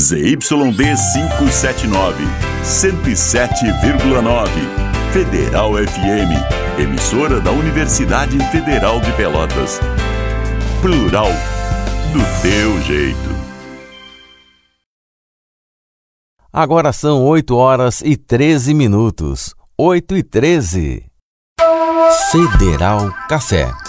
ZYD 579, 107,9. Federal FM, emissora da Universidade Federal de Pelotas. Plural, do teu jeito. Agora são 8h13. 8h13. Federal Café.